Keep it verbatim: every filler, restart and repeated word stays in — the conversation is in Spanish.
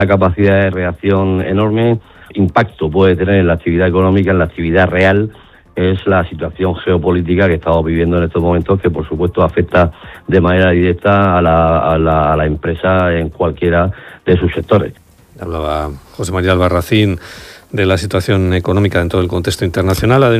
Una capacidad de reacción enorme, impacto puede tener en la actividad económica, en la actividad real, es la situación geopolítica que estamos viviendo en estos momentos, que por supuesto afecta de manera directa a la, a la, a la empresa en cualquiera de sus sectores. Hablaba José María Albarracín de la situación económica en todo el contexto internacional.